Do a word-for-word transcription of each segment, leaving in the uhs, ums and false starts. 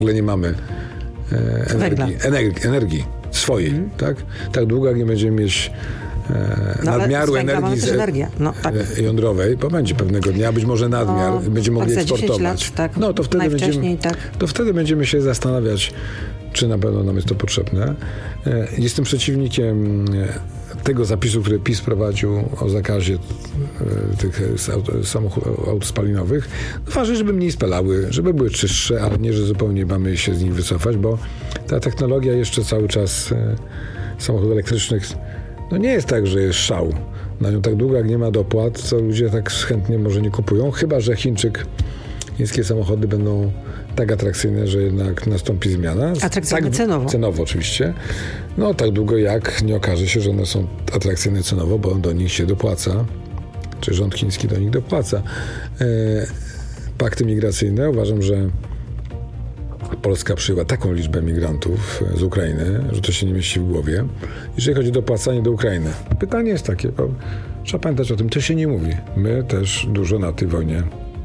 ogóle nie mamy e, energii, energii, energii swojej, mm. tak? Tak długo, jak nie będziemy mieć e, no, nadmiaru energii z, no, tak. e, jądrowej, bo będzie pewnego dnia, być może nadmiar, no, będziemy mogli tak eksportować. Lat, tak, no to wtedy, będziemy, tak. to wtedy będziemy się zastanawiać, czy na pewno nam jest to potrzebne. E, jestem przeciwnikiem tego zapisu, który PiS prowadził o zakazie e, tych samochodów aut spalinowych. Ważne, żeby mniej spalały, żeby były czystsze, ale nie, że zupełnie mamy się z nich wycofać, bo ta technologia jeszcze cały czas e, samochodów elektrycznych, no nie jest tak, że jest szał. Na nią tak długo, jak nie ma dopłat, to ludzie tak chętnie może nie kupują, chyba że Chińczyk, chińskie samochody będą tak atrakcyjne, że jednak nastąpi zmiana. Atrakcyjne tak, cenowo. Cenowo oczywiście. No tak długo, jak nie okaże się, że one są atrakcyjne cenowo, bo do nich się dopłaca, czy rząd chiński do nich dopłaca. E, pakty migracyjne. Uważam, że Polska przyjęła taką liczbę migrantów z Ukrainy, że to się nie mieści w głowie. Jeżeli chodzi o dopłacanie do Ukrainy. Pytanie jest takie, bo trzeba pamiętać o tym, to się nie mówi. My też dużo na tej wojnie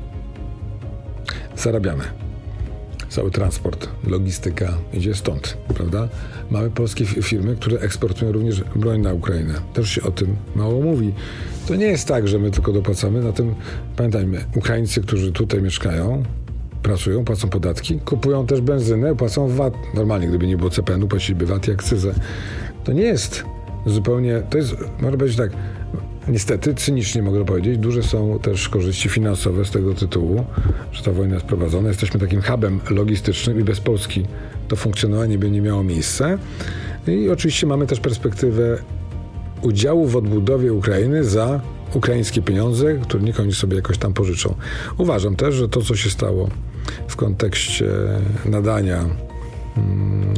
zarabiamy. Cały transport, logistyka idzie stąd, prawda? Mamy polskie firmy, które eksportują również broń na Ukrainę. Też się o tym mało mówi. To nie jest tak, że my tylko dopłacamy. Na tym, pamiętajmy, Ukraińcy, którzy tutaj mieszkają, pracują, płacą podatki, kupują też benzynę, płacą V A T. Normalnie, gdyby nie było C P N u, płaciliby V A T i akcyzę. To nie jest zupełnie, to jest, można powiedzieć tak, niestety, cynicznie mogę powiedzieć, duże są też korzyści finansowe z tego tytułu, że ta wojna jest prowadzona. Jesteśmy takim hubem logistycznym i bez Polski to funkcjonowanie by nie miało miejsca. I oczywiście mamy też perspektywę udziału w odbudowie Ukrainy za ukraińskie pieniądze, które niech oni sobie jakoś tam pożyczą. Uważam też, że to, co się stało w kontekście nadania hmm,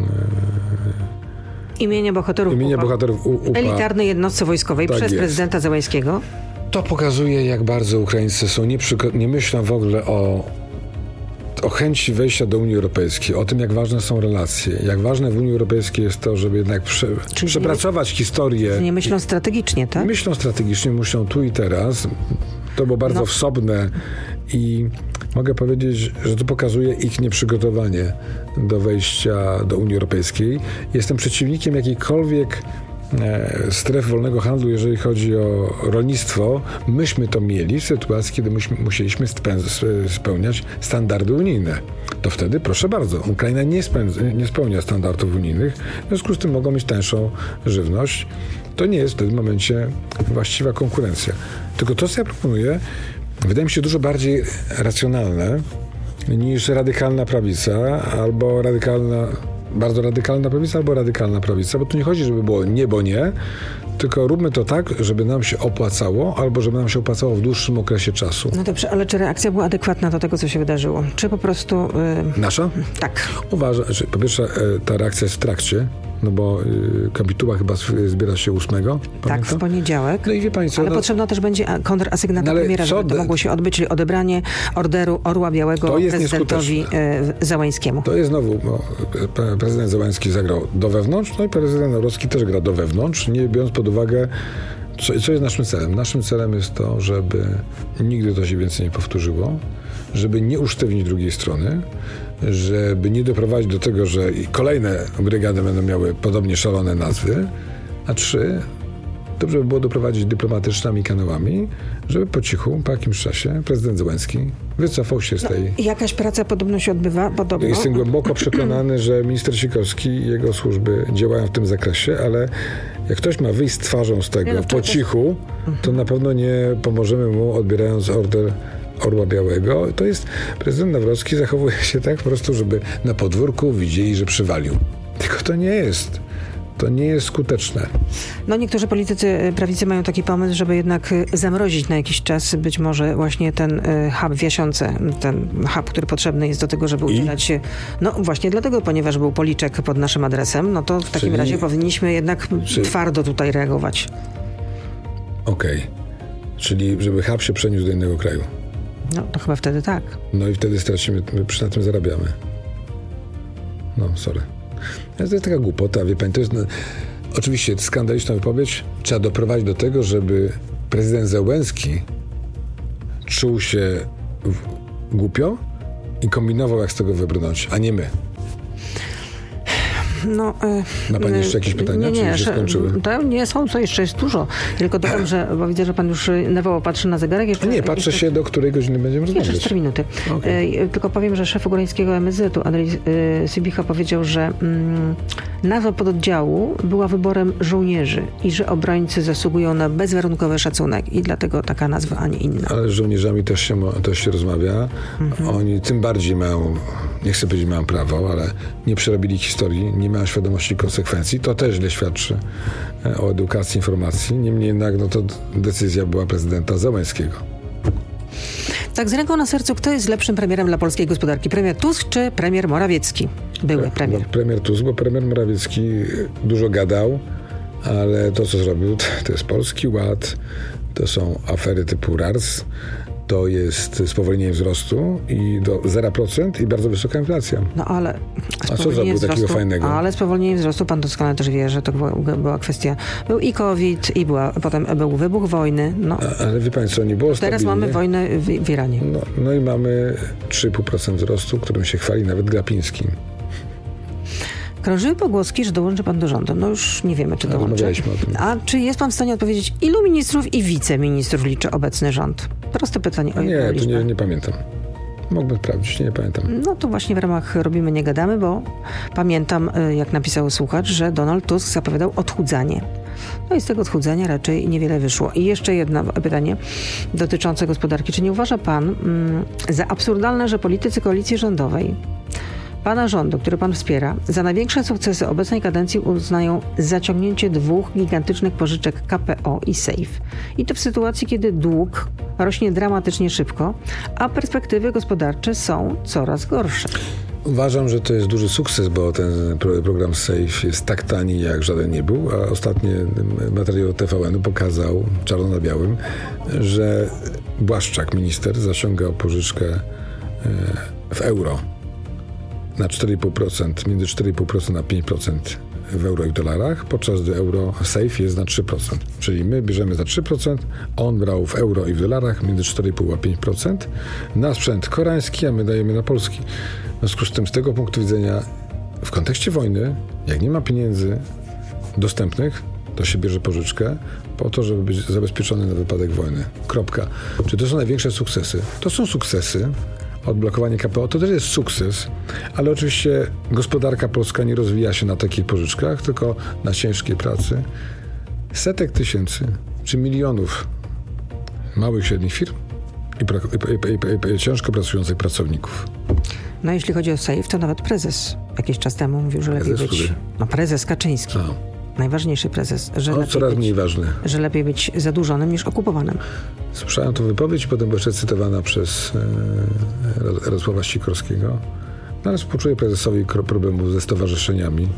Imienia bohaterów, imienia U P A, bohaterów U P A elitarnej jednostce wojskowej tak przez jest. prezydenta Zełenskiego. To pokazuje, jak bardzo Ukraińcy są nie, przygo- nie myślą w ogóle o, o chęci wejścia do Unii Europejskiej, o tym, jak ważne są relacje, jak ważne w Unii Europejskiej jest to, żeby jednak prze- przepracować nie, historię. Nie myślą strategicznie, tak? Myślą strategicznie, myślą tu i teraz. To było bardzo no. wsobne i mogę powiedzieć, że to pokazuje ich nieprzygotowanie do wejścia do Unii Europejskiej. Jestem przeciwnikiem jakiejkolwiek e, stref wolnego handlu, jeżeli chodzi o rolnictwo. Myśmy to mieli w sytuacji, kiedy myśmy, musieliśmy spę- spełniać standardy unijne. To wtedy, proszę bardzo, Ukraina nie, spę- nie spełnia standardów unijnych, w związku z tym mogą mieć tańszą żywność. To nie jest w tym momencie właściwa konkurencja. Tylko to, co ja proponuję, wydaje mi się dużo bardziej racjonalne niż radykalna prawica albo radykalna, bardzo radykalna prawica albo radykalna prawica, bo tu nie chodzi, żeby było nie, bo nie, tylko róbmy to tak, żeby nam się opłacało albo żeby nam się opłacało w dłuższym okresie czasu. No dobrze, ale czy reakcja była adekwatna do tego, co się wydarzyło? Czy po prostu... Yy... Nasza? Tak. Uważam, że po pierwsze ta reakcja jest w trakcie, no bo y, kapituła chyba zbiera się ósmego. Tak, pamiętam? w poniedziałek. No i wie pani co, ale no, potrzebna też będzie kontrasygnata no, premiera, żeby to mogło się odbyć, czyli odebranie orderu Orła Białego prezydentowi y, Zełańskiemu. To jest znowu, no, prezydent Zełański zagrał do wewnątrz, no i prezydent Nawrocki też gra do wewnątrz, nie biorąc pod uwagę, co, co jest naszym celem. Naszym celem jest to, żeby nigdy to się więcej nie powtórzyło, żeby nie usztywnić drugiej strony, żeby nie doprowadzić do tego, że kolejne brygady będą miały podobnie szalone nazwy, a trzy, dobrze by było doprowadzić dyplomatycznymi kanałami, żeby po cichu, po jakimś czasie prezydent Zełenski wycofał się z tej... No, jakaś praca podobno się odbywa, podobno. Jestem głęboko przekonany, że minister Sikorski i jego służby działają w tym zakresie, ale jak ktoś ma wyjść z twarzą z tego no, po cichu, to na pewno nie pomożemy mu, odbierając order Orła Białego. To jest, prezydent Nawrocki zachowuje się tak po prostu, żeby na podwórku widzieli, że przywalił. Tylko to nie jest. To nie jest skuteczne. No niektórzy politycy prawicy mają taki pomysł, żeby jednak zamrozić na jakiś czas być może właśnie ten hub w Jasionce, ten hub, który potrzebny jest do tego, żeby udzielać się. No właśnie dlatego, ponieważ był policzek pod naszym adresem, no to w takim Czyli, razie powinniśmy jednak czy... twardo tutaj reagować. Okej. Okay. Czyli żeby hub się przeniósł do innego kraju. No to chyba wtedy tak. No i wtedy stracimy, my przy na tym zarabiamy. No, sorry. To jest taka głupota, wie pani, to jest no, oczywiście skandaliczna wypowiedź. Trzeba doprowadzić do tego, żeby prezydent Zełenski czuł się w, głupio i kombinował, jak z tego wybrnąć, a nie my. No, Ma pani jeszcze jakieś pytania? Nie, nie, czy się skończyły? To nie są, to jeszcze jest dużo. Tylko dodam, że, bo widzę, że pan już nerwowo patrzy na zegarek. Jeszcze, nie, patrzę jeszcze, się, do której godziny będziemy rozmawiać. Jeszcze cztery minuty. Okay. Tylko powiem, że szef Górnickiego M S Z-u, Andrzej Sybicha, powiedział, że mm, nazwa pododdziału była wyborem żołnierzy i że obrońcy zasługują na bezwarunkowy szacunek i dlatego taka nazwa, a nie inna. Ale z żołnierzami też się, też się rozmawia. Mhm. Oni tym bardziej mają, nie chcę powiedzieć mają prawo, ale nie przerobili historii, nie mają świadomości konsekwencji. To też źle świadczy o edukacji, informacji. Niemniej jednak no to decyzja była prezydenta Zełenskiego. Tak z ręką na sercu, kto jest lepszym premierem dla polskiej gospodarki? Premier Tusk czy premier Morawiecki? Były premier. No, premier Tusk, bo premier Morawiecki dużo gadał, ale to, co zrobił, to jest Polski Ład, to są afery typu R A R S, to jest spowolnienie wzrostu i do zero procent i bardzo wysoka inflacja. No ale... A co zrobił wzrostu, takiego fajnego? Ale spowolnienie wzrostu, pan doskonale też wie, że to była, była kwestia... Był i COVID, i była, potem był wybuch wojny. No. A, ale wie pan co, nie było Teraz stabilnie. mamy wojnę w, w Iranie. No, no i mamy trzy i pół procent wzrostu, którym się chwali nawet Glapiński. Krążyły pogłoski, że dołączy pan do rządu. No już nie wiemy, czy dołączy. Rozmawialiśmy o tym. A czy jest pan w stanie odpowiedzieć, ilu ministrów i wiceministrów liczy obecny rząd? Proste pytanie o Nie, liczbę. to nie, nie pamiętam. Mógłbym sprawdzić, nie pamiętam. No to właśnie w ramach Robimy Nie Gadamy, bo pamiętam, jak napisał słuchacz, że Donald Tusk zapowiadał odchudzanie. No i z tego odchudzania raczej niewiele wyszło. I jeszcze jedno pytanie dotyczące gospodarki. Czy nie uważa pan mm, za absurdalne, że politycy koalicji rządowej, pana rządu, który pan wspiera, za największe sukcesy obecnej kadencji uznają zaciągnięcie dwóch gigantycznych pożyczek K P O i Safe. I to w sytuacji, kiedy dług rośnie dramatycznie szybko, a perspektywy gospodarcze są coraz gorsze. Uważam, że to jest duży sukces, bo ten program Safe jest tak tani, jak żaden nie był, a ostatni materiał T V N-u pokazał, czarno na białym, że Błaszczak, minister, zaciągał pożyczkę w euro na cztery i pół procent, między cztery i pół procent a pięć procent w euro i dolarach, podczas gdy euro safe jest na trzy procent. Czyli my bierzemy za trzy procent, on brał w euro i w dolarach między cztery i pół a pięć procent na sprzęt koreański, a my dajemy na polski. W związku z tym, z tego punktu widzenia, w kontekście wojny, jak nie ma pieniędzy dostępnych, to się bierze pożyczkę po to, żeby być zabezpieczony na wypadek wojny. Kropka. Czy to są największe sukcesy? To są sukcesy. Odblokowanie K P O to też jest sukces, ale oczywiście gospodarka polska nie rozwija się na takich pożyczkach, tylko na ciężkiej pracy setek tysięcy czy milionów małych, średnich firm i, pra- i, i, i, i ciężko pracujących pracowników. No jeśli chodzi o Safe, to nawet prezes jakiś czas temu mówił, że lepiej prezes, być... który? No prezes Kaczyński. A. Najważniejszy prezes, że, On lepiej coraz być, mniej ważny. że lepiej być zadłużonym niż okupowanym. Słyszałem tę wypowiedź i potem była jeszcze cytowana przez e, Jarosława Sikorskiego. No, ale współczuję prezesowi problemu ze stowarzyszeniami.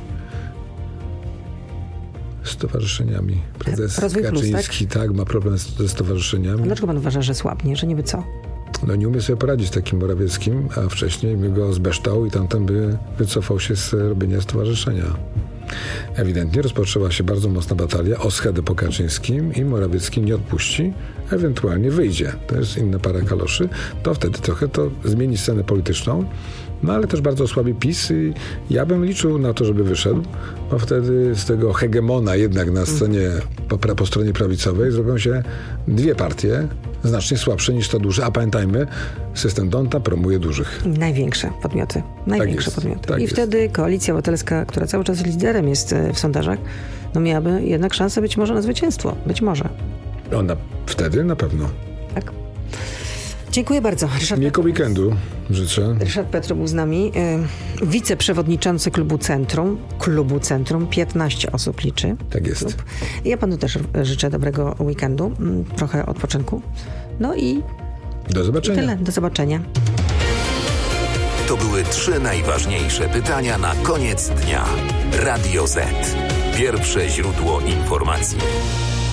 Stowarzyszeniami. Prezes Rozwój Kaczyński plus, tak? tak, ma problem ze stowarzyszeniami. A dlaczego pan uważa, że słabnie, że niby co? No nie umie sobie poradzić z takim Morawieckim, a wcześniej by go zbeształ i tamten by wycofał się z robienia stowarzyszenia. Ewidentnie rozpoczęła się bardzo mocna batalia o schedę po Kaczyńskim i Morawiecki nie odpuści, ewentualnie wyjdzie. To jest inna para kaloszy. To wtedy trochę to zmieni scenę polityczną, no ale też bardzo osłabi PiS i ja bym liczył na to, żeby wyszedł, bo wtedy z tego hegemona jednak na scenie po, po stronie prawicowej zrobią się dwie partie, znacznie słabsze niż to duże, a pamiętajmy, system Donta promuje dużych. Największe podmioty. Największe tak podmioty. Tak I jest. wtedy Koalicja Obywatelska, która cały czas liderem jest w sondażach, no miałaby jednak szansę być może na zwycięstwo. Być może. Ona wtedy na pewno. Tak. Dziękuję bardzo. Ryszard Miłego weekendu życzę. Ryszard Petru był z nami, y, wiceprzewodniczący klubu Centrum. Klubu Centrum, piętnaście osób liczy. Tak jest. Klub. Ja panu też życzę dobrego weekendu, m, trochę odpoczynku. No i Do zobaczenia. I tyle. Do zobaczenia. To były trzy najważniejsze pytania na koniec dnia. Radio Z. Pierwsze źródło informacji.